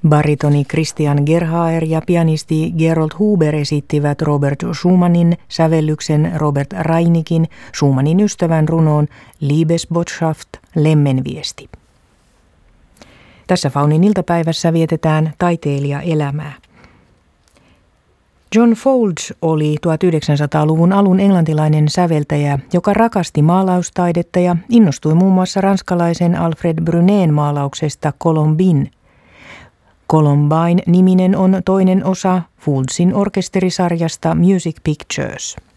Baritoni Christian Gerhaer ja pianisti Gerold Huber esittivät Robert Schumannin sävellyksen Robert Reinikin Schumannin ystävän runoon Liebesbotschaft, lemmenviesti. Tässä Faunin iltapäivässä vietetään taiteilijaelämää. John Fowles oli 1900-luvun alun englantilainen säveltäjä, joka rakasti maalaustaidetta ja innostui muun muassa ranskalaisen Alfred Brunén maalauksesta Colombine. Columbine-niminen on toinen osa Fowlesin orkesterisarjasta Music Pictures.